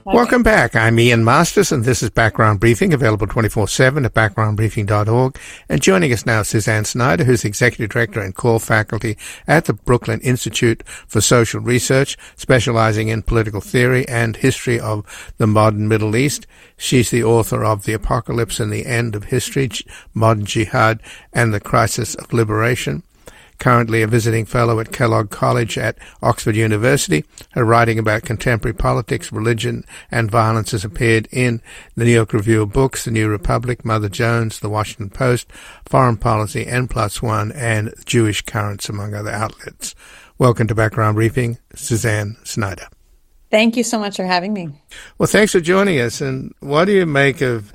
Okay. Welcome back. I'm Ian Masters, and this is Background Briefing, available 24/7 at backgroundbriefing.org. And joining us now is Suzanne Snyder, who's Executive Director and Core Faculty at the Brooklyn Institute for Social Research, specializing in political theory and history of the modern Middle East. She's the author of The Apocalypse and the End of History, Modern Jihad and the Crisis of Liberation. Currently a visiting fellow at Kellogg College at Oxford University. Her writing about contemporary politics, religion, and violence has appeared in the New York Review of Books, The New Republic, Mother Jones, The Washington Post, Foreign Policy, N+1, and Jewish Currents, among other outlets. Welcome to Background Briefing, Suzanne Snyder. Thank you so much for having me. Well, thanks for joining us. And what do you make of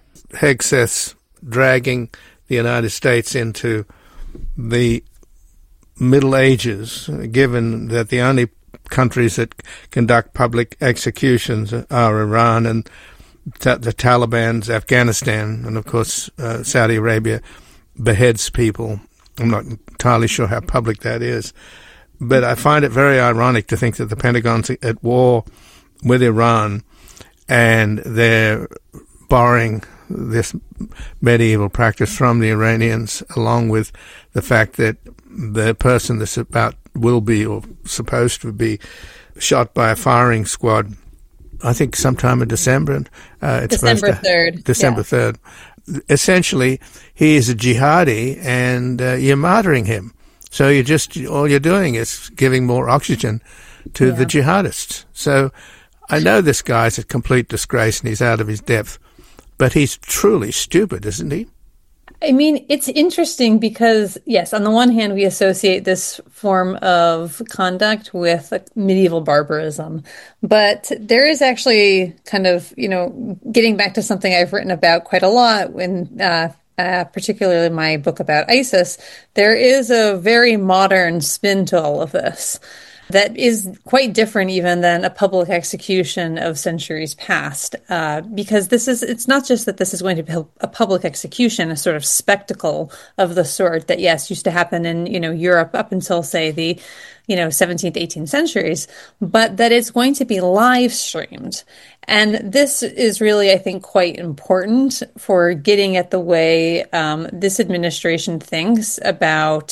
Hegseth dragging the United States into the Middle Ages, given that the only countries that conduct public executions are Iran and the Taliban's Afghanistan, and of course Saudi Arabia beheads people. I'm not entirely sure how public that is, but I find it very ironic to think that the Pentagon's at war with Iran and they're borrowing this medieval practice from the Iranians, along with the fact that the person that's will be or supposed to be shot by a firing squad, I think sometime in December. December 3rd. December 3rd. Essentially, he is a jihadi and you're martyring him. So all you're doing is giving more oxygen to the jihadists. So I know this guy's a complete disgrace and he's out of his depth, but he's truly stupid, isn't he? I mean, it's interesting because, yes, on the one hand, we associate this form of conduct with medieval barbarism. But there is actually kind of, getting back to something I've written about quite a lot when particularly my book about ISIS, there is a very modern spin to all of this that is quite different even than a public execution of centuries past, because it's not just that this is going to be a public execution, a sort of spectacle of the sort that, yes, used to happen in, Europe up until, say, the 17th, 18th centuries, but that it's going to be live streamed. And this is really, I think, quite important for getting at the way this administration thinks about,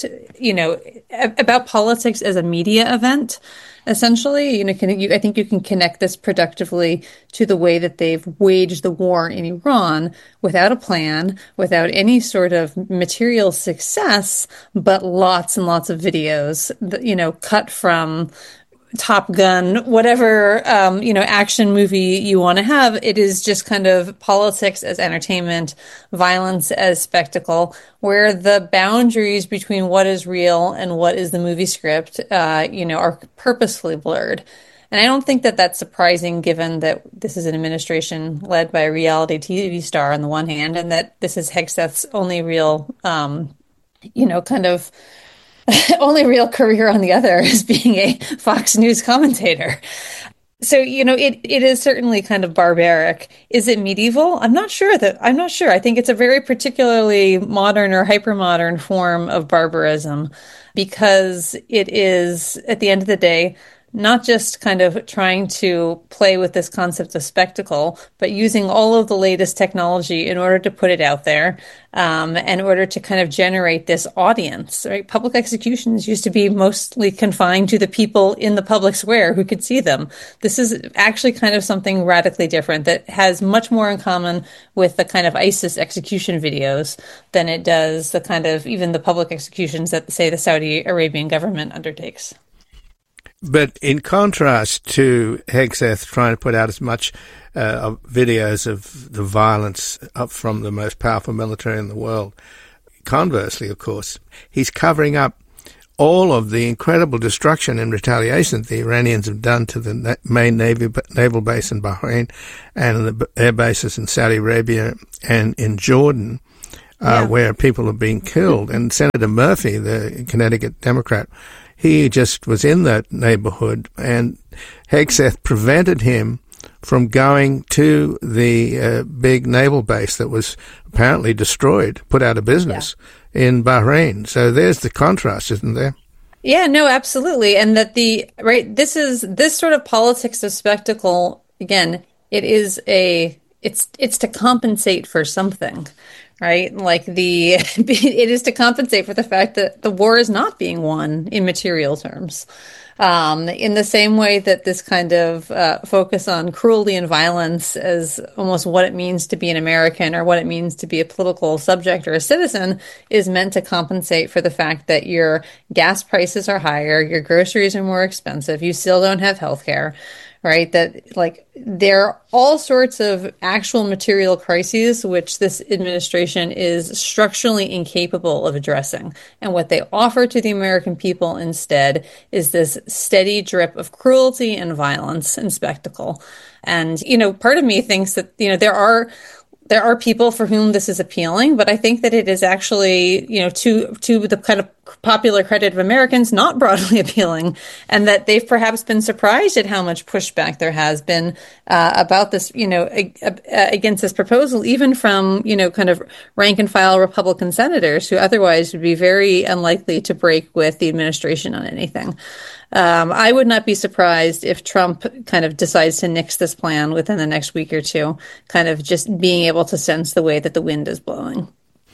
about politics as a media event. Essentially, I think you can connect this productively to the way that they've waged the war in Iran without a plan, without any sort of material success, but lots and lots of videos, cut from Top Gun, whatever, action movie you want to have. It is just kind of politics as entertainment, violence as spectacle, where the boundaries between what is real and what is the movie script, are purposefully blurred. And I don't think that that's surprising, given that this is an administration led by a reality TV star on the one hand, and that this is Hegseth's only real, only real career on the other is being a Fox News commentator. So, it is certainly kind of barbaric. Is it medieval? I'm not sure. I think it's a very particularly modern or hypermodern form of barbarism, because it is, at the end of the day, not just kind of trying to play with this concept of spectacle, but using all of the latest technology in order to put it out there, in order to kind of generate this audience, right? Public executions used to be mostly confined to the people in the public square who could see them. This is actually kind of something radically different that has much more in common with the kind of ISIS execution videos than it does the kind of even the public executions that, say, the Saudi Arabian government undertakes. But in contrast to Hegseth trying to put out as much videos of the violence up from the most powerful military in the world, conversely, of course, he's covering up all of the incredible destruction and retaliation that the Iranians have done to the main naval base in Bahrain and the air bases in Saudi Arabia and in Jordan, where people are being killed. And Senator Murphy, the Connecticut Democrat, he just was in that neighborhood, and Hegseth prevented him from going to the big naval base that was apparently destroyed, put out of business in Bahrain. So there's the contrast, isn't there? Yeah, no, absolutely. And that this sort of politics of spectacle again, it's to compensate for something, right? Like it is to compensate for the fact that the war is not being won in material terms. In the same way that this kind of focus on cruelty and violence as almost what it means to be an American or what it means to be a political subject or a citizen is meant to compensate for the fact that your gas prices are higher, your groceries are more expensive, you still don't have health care, right? That like there are all sorts of actual material crises which this administration is structurally incapable of addressing. And what they offer to the American people instead is this steady drip of cruelty and violence and spectacle. And, part of me thinks that, there are people for whom this is appealing, but I think that it is actually, to the kind of popular credit of Americans, not broadly appealing, and that they've perhaps been surprised at how much pushback there has been about this, against this proposal, even from, kind of rank and file Republican senators who otherwise would be very unlikely to break with the administration on anything. I would not be surprised if Trump kind of decides to nix this plan within the next week or two, kind of just being able to sense the way that the wind is blowing.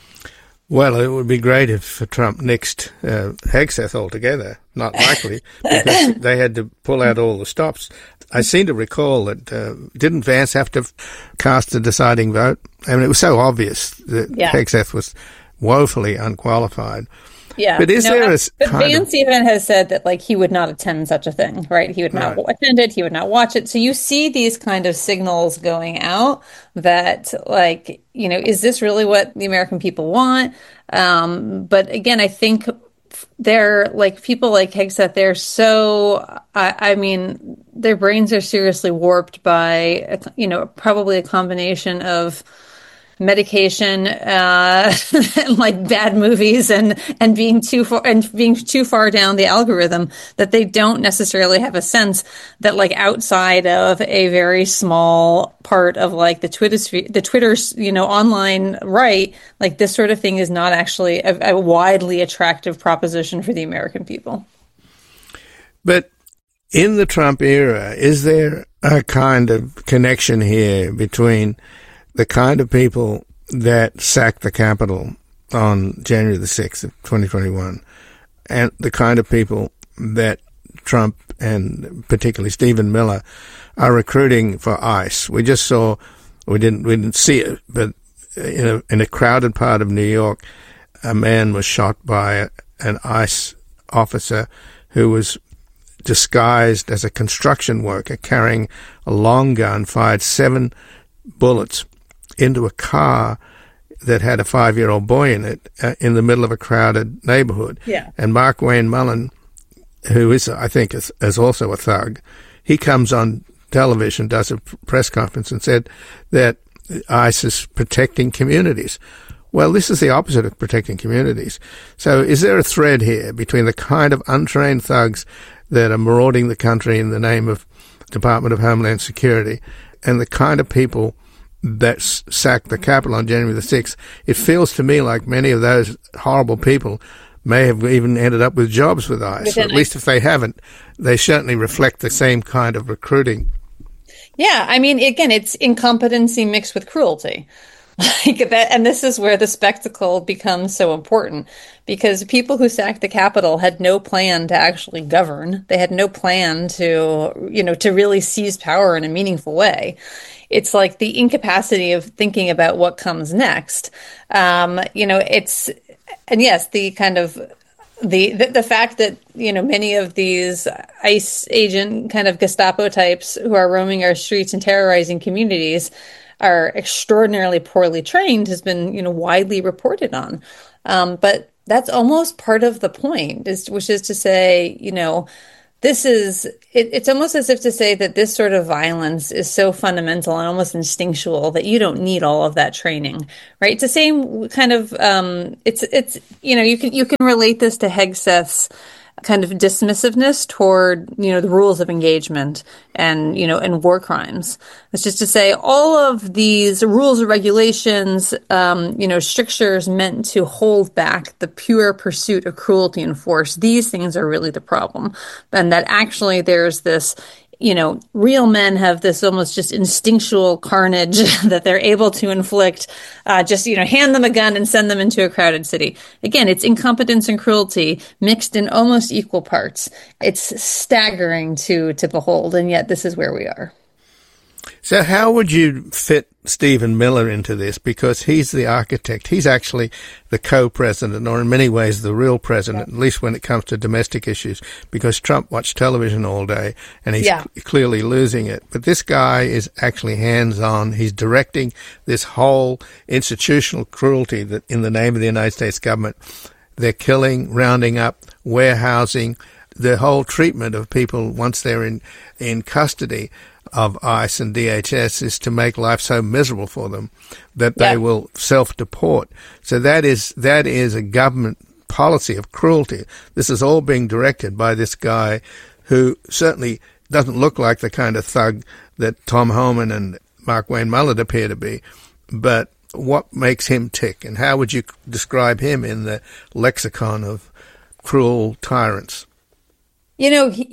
Well, it would be great if Trump nixed Hegseth altogether. Not likely, because they had to pull out all the stops. I seem to recall that didn't Vance have to cast a deciding vote? I mean, it was so obvious that Hegseth was woefully unqualified. Yeah, but Vance even has said that like he would not attend such a thing, right? He would not attend it. He would not watch it. So you see these kind of signals going out that like, is this really what the American people want? But again, I think they're like people like Hegseth. They're so, I mean, their brains are seriously warped by, probably a combination of medication, and like bad movies and being too far down the algorithm that they don't necessarily have a sense that like outside of a very small part of like the Twitter, online right, like this sort of thing is not actually a widely attractive proposition for the American people. But in the Trump era, is there a kind of connection here between the kind of people that sacked the Capitol on January the 6th of 2021 and the kind of people that Trump and particularly Stephen Miller are recruiting for ICE? We just saw, we didn't see it, but in a crowded part of New York, a man was shot by an ICE officer who was disguised as a construction worker carrying a long gun, fired 7 bullets into a car that had a 5-year-old boy in it in the middle of a crowded neighborhood. Yeah. And Mark Wayne Mullen, who is, I think, is also a thug, he comes on television, does a press conference and said that ICE is protecting communities. Well, this is the opposite of protecting communities. So is there a thread here between the kind of untrained thugs that are marauding the country in the name of Department of Homeland Security and the kind of people that sacked the Capitol on January the 6th? It feels to me like many of those horrible people may have even ended up with jobs with ICE. Or at least if they haven't, they certainly reflect the same kind of recruiting. Yeah, I mean, again, it's incompetency mixed with cruelty. Like that, and this is where the spectacle becomes so important, because people who sacked the Capitol had no plan to actually govern. They had no plan to, to really seize power in a meaningful way. It's like the incapacity of thinking about what comes next. And yes, the kind of the fact that, many of these ICE agent kind of Gestapo types who are roaming our streets and terrorizing communities are extraordinarily poorly trained has been, widely reported on. But that's almost part of the point, which is to say, it's almost as if to say that this sort of violence is so fundamental and almost instinctual that you don't need all of that training, right? It's the same kind of, you can relate this to Hegseth's kind of dismissiveness toward, the rules of engagement and, and war crimes. It's just to say all of these rules and regulations, strictures meant to hold back the pure pursuit of cruelty and force. These things are really the problem. And that actually there's this real men have this almost just instinctual carnage that they're able to inflict, hand them a gun and send them into a crowded city. Again, it's incompetence and cruelty mixed in almost equal parts. It's staggering to behold, and yet this is where we are. So how would you fit Stephen Miller into this? Because he's the architect. He's actually the co-president, or in many ways the real president, at least when it comes to domestic issues, because Trump watched television all day and he's clearly losing it. But this guy is actually hands-on. He's directing this whole institutional cruelty that in the name of the United States government, they're killing, rounding up, warehousing, the whole treatment of people once they're in custody of ICE and DHS is to make life so miserable for them that they will self-deport. So that is a government policy of cruelty. This is all being directed by this guy who certainly doesn't look like the kind of thug that Tom Homan and Mark Wayne Mullard appear to be. But what makes him tick, and how would you describe him in the lexicon of cruel tyrants? He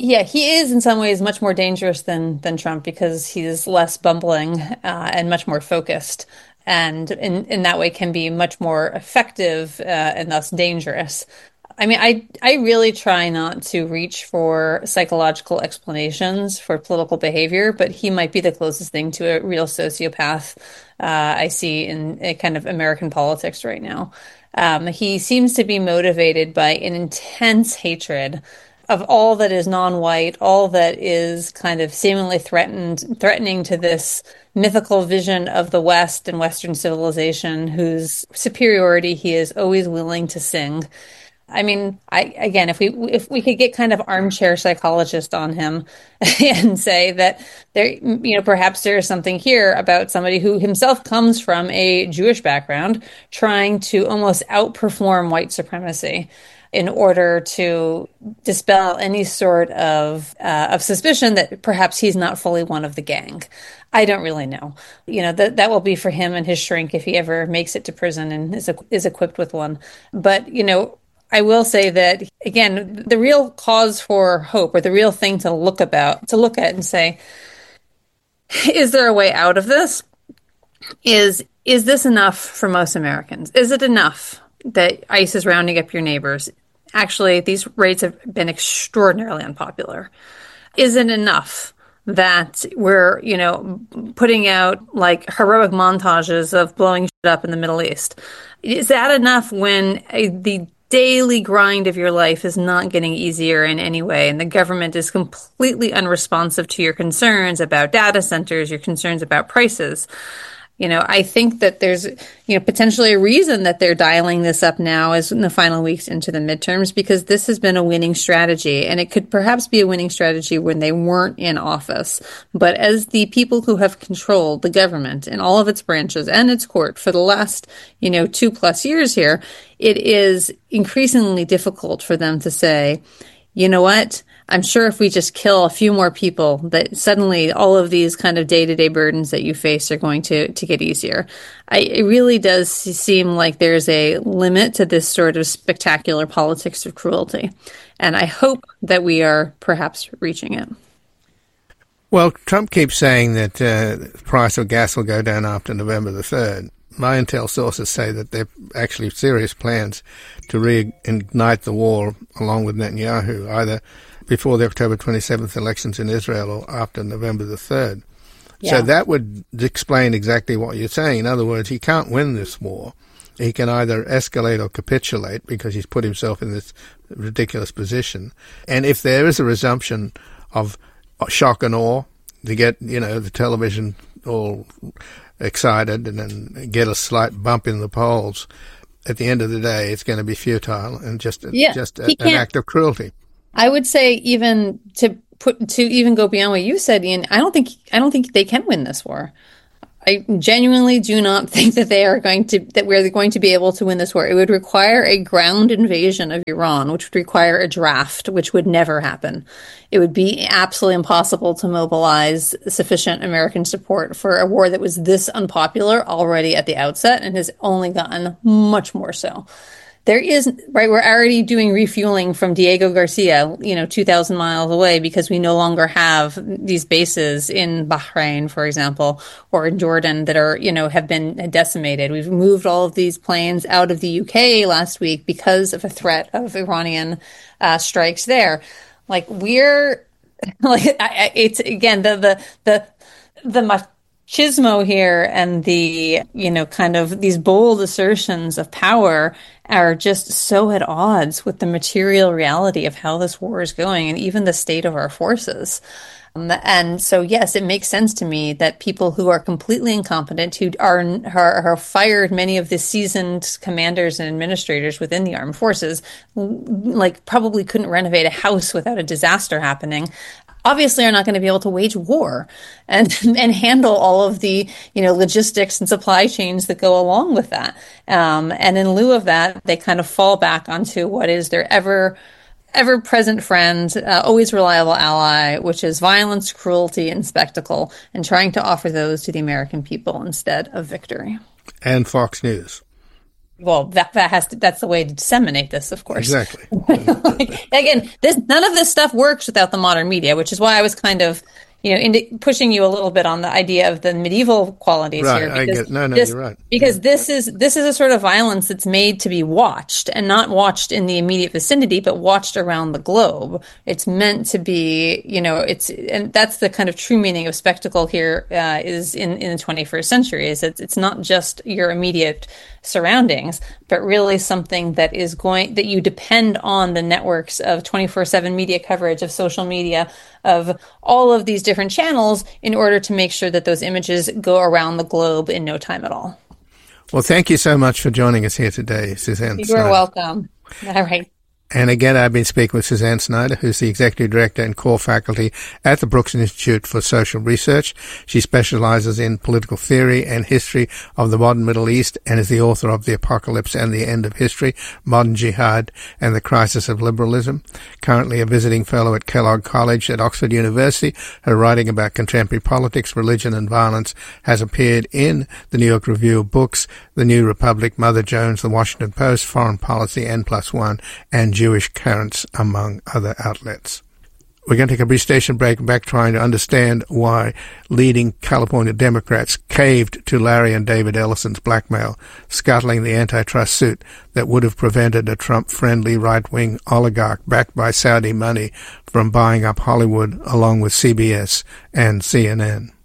is in some ways much more dangerous than Trump because he's less bumbling and much more focused, and in that way can be much more effective and thus dangerous. I mean, I really try not to reach for psychological explanations for political behavior, but he might be the closest thing to a real sociopath I see in a kind of American politics right now. He seems to be motivated by an intense hatred of all that is non-white, all that is kind of seemingly threatening to this mythical vision of the West and Western civilization, whose superiority he is always willing to sing. I mean, if we could get kind of armchair psychologist on him and say that perhaps there is something here about somebody who himself comes from a Jewish background, trying to almost outperform white supremacy in order to dispel any sort of suspicion that perhaps he's not fully one of the gang. I don't really know. That will be for him and his shrink if he ever makes it to prison and is equipped with one. But, I will say that, again, the real cause for hope, or the real thing to look at and say, is there a way out of this? Is this enough for most Americans? Is it enough that ICE is rounding up your neighbors? Actually, these raids have been extraordinarily unpopular. Is it enough that we're, putting out like heroic montages of blowing shit up in the Middle East? Is that enough when the daily grind of your life is not getting easier in any way, and the government is completely unresponsive to your concerns about data centers, your concerns about prices? I think that there's, potentially a reason that they're dialing this up now as in the final weeks into the midterms, because this has been a winning strategy, and it could perhaps be a winning strategy when they weren't in office. But as the people who have controlled the government in all of its branches and its court for the last, 2+ years here, it is increasingly difficult for them to say, you know what? I'm sure if we just kill a few more people, that suddenly all of these kind of day-to-day burdens that you face are going to get easier. It really does seem like there's a limit to this sort of spectacular politics of cruelty. And I hope that we are perhaps reaching it. Well, Trump keeps saying that the price of gas will go down after November the 3rd. My intel sources say that there are actually serious plans to reignite the war along with Netanyahu, either before the October 27th elections in Israel or after November the 3rd. Yeah. So that would explain exactly what you're saying. In other words, he can't win this war. He can either escalate or capitulate because he's put himself in this ridiculous position. And if there is a resumption of shock and awe to get, the television all excited and then get a slight bump in the polls, at the end of the day, it's going to be futile and just an act of cruelty. I would say even to even go beyond what you said, Ian, I don't think they can win this war. I genuinely do not think that we're going to be able to win this war. It would require a ground invasion of Iran, which would require a draft, which would never happen. It would be absolutely impossible to mobilize sufficient American support for a war that was this unpopular already at the outset and has only gotten much more so. there is, right, we're already doing refueling from Diego Garcia, 2,000 miles away because we no longer have these bases in Bahrain, for example, or in Jordan that are, have been decimated. We've moved all of these planes out of the UK last week because of a threat of Iranian strikes there. Like it's again, the machismo here and the, kind of these bold assertions of power are just so at odds with the material reality of how this war is going and even the state of our forces. And so, yes, it makes sense to me that people who are completely incompetent, who are fired many of the seasoned commanders and administrators within the armed forces, like probably couldn't renovate a house without a disaster happening, obviously are not going to be able to wage war and handle all of the, logistics and supply chains that go along with that. And in lieu of that, they kind of fall back onto what is their ever-present friend, always reliable ally, which is violence, cruelty, and spectacle, and trying to offer those to the American people instead of victory. And Fox News. Well, that's the way to disseminate this, of course. Exactly. Again, none of this stuff works without the modern media, which is why I was kind of, pushing you a little bit on the idea of the medieval qualities right, here. Because you're right. Because this is a sort of violence that's made to be watched, and not watched in the immediate vicinity, but watched around the globe. It's meant to be, and that's the kind of true meaning of spectacle here, is in the 21st century, is it's not just your immediate surroundings, but really something that you depend on the networks of 24/7 media coverage, of social media, of all of these different channels in order to make sure that those images go around the globe in no time at all. Well, thank you so much for joining us here today, Suzanne Snyder. You're welcome. All right. And again, I've been speaking with Suzanne Snyder, who's the Executive Director and Core Faculty at the Brooks Institute for Social Research. She specializes in political theory and history of the modern Middle East and is the author of The Apocalypse and the End of History, Modern Jihad and the Crisis of Liberalism. Currently a visiting fellow at Kellogg College at Oxford University, her writing about contemporary politics, religion and violence has appeared in the New York Review of Books, The New Republic, Mother Jones, The Washington Post, Foreign Policy, N+1, and Jewish Currents, among other outlets. We're going to take a brief station break, back trying to understand why leading California Democrats caved to Larry and David Ellison's blackmail, scuttling the antitrust suit that would have prevented a Trump-friendly right-wing oligarch backed by Saudi money from buying up Hollywood along with CBS and CNN.